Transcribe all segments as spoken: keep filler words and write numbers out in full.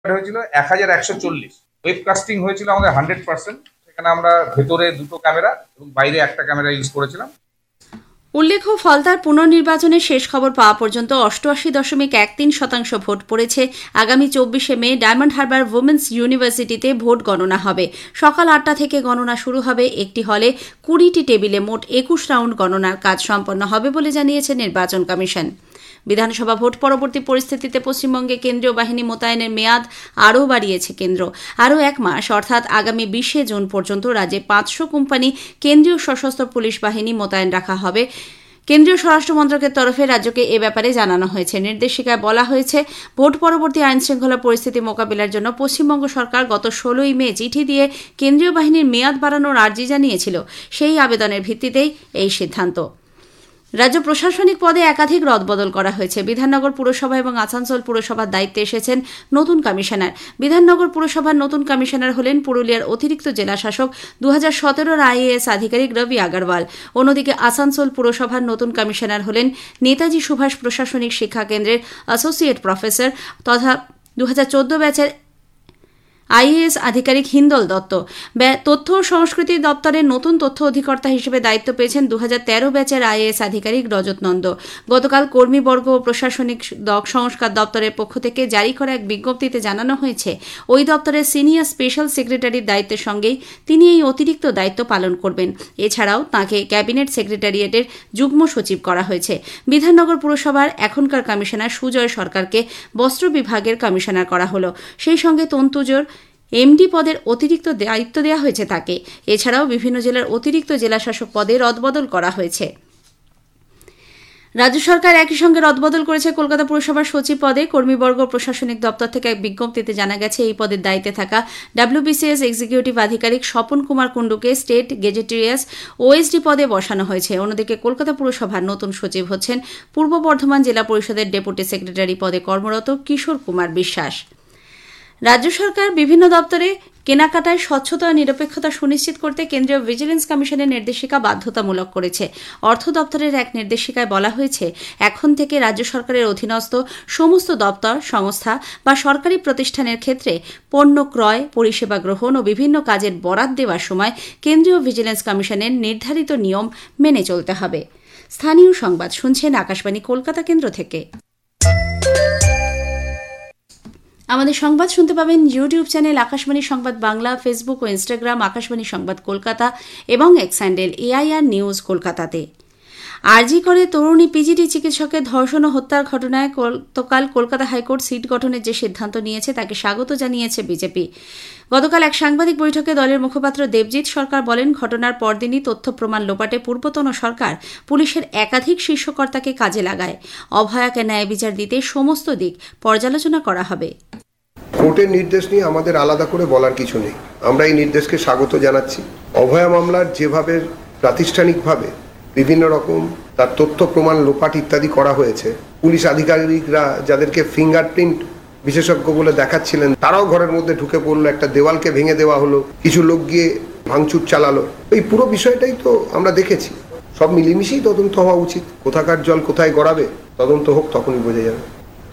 হয়েছিল এক হাজার একশো চল্লিশ, ওয়েবকাস্টিং হয়েছিল আমাদের হান্ড্রেড পার্সেন্ট। সেখানে আমরা ভেতরে দুটো ক্যামেরা এবং বাইরে একটা ক্যামেরা ইউজ করেছিলাম। উল্লেখ্য, ফলতার পুনর্নির্বাচনের শেষ খবর পাওয়া পর্যন্ত অষ্টআশি দশমিক এক তিন শতাংশ ভোট পড়েছে। আগামী চব্বিশে মে ডায়মন্ড হারবার উইমেন্স ইউনিভার্সিটিতে ভোট গণনা হবে। সকাল আটটা থেকে গণনা শুরু হবে। একটি হলে কুড়িটি টেবিলে মোট একুশ রাউন্ড গণনার কাজ সম্পন্ন হবে বলে জানিয়েছে নির্বাচন কমিশন। বিধানসভা ভোট পরবর্তী পরিস্থিতিতে পশ্চিমবঙ্গে কেন্দ্রীয় বাহিনী মোতায়েনের মেয়াদ আরও বাড়িয়েছে কেন্দ্র। আরও এক মাস অর্থাৎ আগামী বিশে জুন পর্যন্ত রাজ্যে পাঁচশো কোম্পানি কেন্দ্রীয় সশস্ত্র পুলিশ বাহিনী মোতায়েন রাখা হবে। কেন্দ্রীয় স্বরাষ্ট্র মন্ত্রকের তরফে রাজ্যকে এ ব্যাপারে জানানো হয়েছে। নির্দেশিকায় বলা হয়েছে, ভোট পরবর্তী আইনশৃঙ্খলা পরিস্থিতি মোকাবিলার জন্য পশ্চিমবঙ্গ সরকার গত ষোলোই মে চিঠি দিয়ে কেন্দ্রীয় বাহিনীর মেয়াদ বাড়ানোর আর্জি জানিয়েছিল। সেই আবেদনের ভিত্তিতেই এই সিদ্ধান্ত। রাজ্য প্রশাসনিক পদে একাধিক রদবদল করা হয়েছে। বিধাননগর পুরসভা এবং আসানসোল পুরসভার দায়িত্বে এসেছেন নতুন কমিশনার। বিধাননগর পুরসভার নতুন কমিশনার হলেন পুরুলিয়ার অতিরিক্ত জেলা শাসক দু হাজার সতেরোর আইএএস আধিকারিক রবি আগরওয়াল। অন্যদিকে আসানসোল পুরসভার নতুন কমিশনার হলেন নেতাজি সুভাষ প্রশাসনিক শিক্ষা কেন্দ্রের অ্যাসোসিয়েট প্রফেসর তথা দু হাজার চোদ্দ ব্যাচের আইএএস আধিকারিক হিন্দল দত্ত। তথ্য ও সংস্কৃতি দপ্তরের নতুন তথ্য অধিকর্তা হিসেবে দায়িত্ব পেয়েছেন দু হাজার তেরো ব্যাচের আইএএস আধিকারিক রজত নন্দ। গতকাল কর্মীবর্গ ও প্রশাসনিক সংস্কার দপ্তরের পক্ষ থেকে জারি করা এক বিজ্ঞপ্তিতে জানানো হয়েছে, ওই দপ্তরের সিনিয়র স্পেশাল সেক্রেটারির দায়িত্বের সঙ্গেই তিনি এই অতিরিক্ত দায়িত্ব পালন করবেন। এছাড়াও তাঁকে ক্যাবিনেট সেক্রেটারিয়েটের যুগ্ম সচিব করা হয়েছে। বিধাননগর পুরসভার এখনকার কমিশনার সুজয় সরকারকে বস্ত্র বিভাগের কমিশনার করা হল। সেই সঙ্গে তন্তুজোর এমডি পদের অতিরিক্ত দায়িত্ব দেওয়া হয়েছে তাকে। এছাড়াও বিভিন্ন জেলার অতিরিক্ত জেলাশাসক পদে রদবদল করা হয়েছে। রাজ্য সরকার একই সঙ্গে রদবদল করেছে কলকাতা পুরসভার সচিব পদে। কর্মীবর্গ প্রশাসনিক দপ্তর থেকে এক বিজ্ঞপ্তিতে জানা গেছে, এই পদের দায়িত্বে থাকা ডাব্লিউবিসিএস এক্সিকিউটিভ আধিকারিক স্বপন কুমার কুণ্ডুকে স্টেট গেজেটেরিয়াস ওএসডি পদে বসানো হয়েছে। অন্যদিকে কলকাতা পুরসভার নতুন সচিব হচ্ছেন পূর্ব বর্ধমান জেলা পরিষদের ডেপুটি সেক্রেটারি পদে কর্মরত কিশোর কুমার বিশ্বাস। রাজ্য সরকার বিভিন্ন দপ্তরে কেনাকাটায় স্বচ্ছতা ও নিরপেক্ষতা সুনিশ্চিত করতে কেন্দ্রীয় ভিজিলেন্স কমিশনের নির্দেশিকা বাধ্যতামূলক করেছে। অর্থ দপ্তরের এক নির্দেশিকায় বলা হয়েছে, এখন থেকে রাজ্য সরকারের অধীনস্থ সমস্ত দপ্তর, সংস্থা বা সরকারি প্রতিষ্ঠানের ক্ষেত্রে পণ্য ক্রয়, পরিষেবা গ্রহণ ও বিভিন্ন কাজের বরাত দেওয়ার সময় কেন্দ্রীয় ভিজিলেন্স কমিশনের নির্ধারিত নিয়ম মেনে চলতে হবে। স্থানীয় সংবাদ শুনছেন আকাশবাণী কলকাতা কেন্দ্র থেকে। আমাদের সংবাদ শুনতে পাবেন ইউটিউব চ্যানেল আকাশবাণী সংবাদ বাংলা, ফেসবুক ও ইনস্টাগ্রাম আকাশবাণী সংবাদ কলকাতা এবং এক্স হ্যান্ডেল এআইআর নিউজ কলকাতাতে। আরজি করে তরুণী পিজিটি চিকিৎসকের ধর্ষণ ও হত্যার ঘটনায় গতকাল কলকাতা হাইকোর্ট সিট গঠনের যে সিদ্ধান্ত নিয়েছে তাকে স্বাগত জানিয়েছে বিজেপি। গতকাল এক সাংবাদিক বৈঠকে দলের মুখপাত্র দেবজিৎ সরকার বলেন, ঘটনার পরদিনই তথ্য প্রমাণ লোপাটে পূর্বতন সরকার পুলিশের একাধিক শীর্ষকর্তাকে কাজে লাগায়। অভয়াকে ন্যায় বিচার দিতে সমস্ত দিক পর্যালোচনা করা হবে। কোর্টের নির্দেশ নিয়ে আমাদের আলাদা করে বলার কিছু নেই। আমরা এই নির্দেশকে স্বাগত জানাচ্ছি। অভয়া মামলার যেভাবে প্রাতিষ্ঠানিকভাবে বিভিন্ন রকম তার তথ্য প্রমাণ লোপাট ইত্যাদি করা হয়েছে, পুলিশ আধিকারিকরা যাদেরকে ফিঙ্গারপ্রিন্ট বিশেষজ্ঞ বলে দেখাচ্ছিলেন তারাও ঘরের মধ্যে ঢুকে পড়লো, একটা দেওয়ালকে ভেঙে দেওয়া হলো, কিছু লোক গিয়ে ভাঙচুর চালালো। এই পুরো বিষয়টাই তো আমরা দেখেছি। সব মিলেমিশেই তদন্ত হওয়া উচিত। কোথাকার জল কোথায় গড়াবে, তদন্ত হোক, তখনই বোঝা যাবে।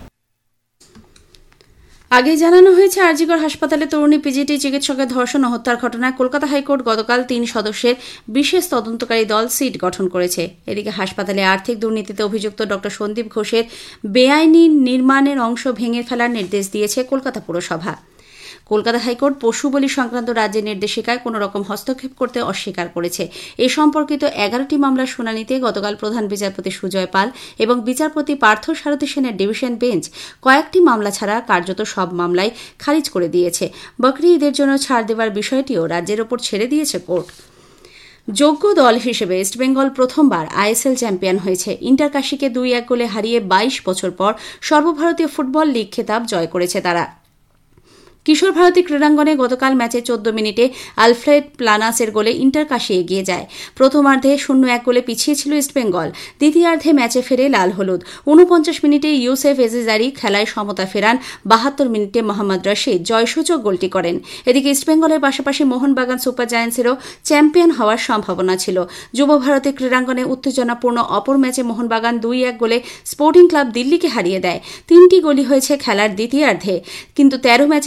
আগে জানানো হয়েছে, আরজিকর হাসপাতালে তরুণী পিজিটি চিকিৎসকের ধর্ষণ ও হত্যার ঘটনায় কলকাতা হাইকোর্ট গতকাল তিন সদস্যের বিশেষ তদন্তকারী দল সিট গঠন করেছে। এদিকে হাসপাতালে আর্থিক দুর্নীতিতে অভিযুক্ত ড সন্দীপ ঘোষের বেআইনি নির্মাণের অংশ ভেঙে ফেলার নির্দেশ দিয়েছে কলকাতা পুরসভা। কলকাতা হাইকোর্ট পশু বলি সংক্রান্ত রাজ্যের নির্দেশিকায় কোনো রকম হস্তক্ষেপ করতে অস্বীকার করেছে। এ সম্পর্কিত এগারোটি মামলার শুনানিতে গতকাল প্রধান বিচারপতি সুজয় পাল এবং বিচারপতি পার্থ সারথী সেনের ডিভিশন বেঞ্চ কয়েকটি মামলা ছাড়া কার্যত সব মামলাই খারিজ করে দিয়েছে। বকরি ঈদের জন্য ছাড় দেওয়ার বিষয়টিও রাজ্যের ওপর ছেড়ে দিয়েছে কোর্ট। যোগ্য দল হিসেবে ইস্টবেঙ্গল প্রথমবার আইএসএল চ্যাম্পিয়ন হয়েছে। ইন্টারকাশিকে দুই এক গোলে হারিয়ে বাইশ বছর পর সর্বভারতীয় ফুটবল লিগ খেতাব জয় করেছে তারা। কিশোর ভারতী ক্রীড়াঙ্গনে গতকাল ম্যাচে চোদ্দ মিনিটে আলফ্রেড প্লানাসের গোলে ইন্টারকাশি এগিয়ে যায়। প্রথমার্ধে শূন্য এক গোলে পিছিয়ে ছিল ইস্টবেঙ্গল। দ্বিতীয়ার্ধে ম্যাচে ফেরে লাল হলুদ। ঊনপঞ্চাশ মিনিটে ইউসেফ এজেজারি খেলায় সমতা ফেরান। বাহাত্তর মিনিটে মোহাম্মদ রশিদ জয়সূচক গোলটি করেন। এদিকে ইস্টবেঙ্গলের পাশাপাশি মোহনবাগান সুপার জায়ান্টসেরও চ্যাম্পিয়ন হওয়ার সম্ভাবনা ছিল। যুব ভারতী ক্রীড়াঙ্গনে উত্তেজনাপূর্ণ অপর ম্যাচে মোহনবাগান দুই এক গোলে স্পোর্টিং ক্লাব দিল্লিকে হারিয়ে দেয়। তিনটি গোলই হয়েছে খেলার দ্বিতীয়ার্ধে, কিন্তু তেরো ম্যাচে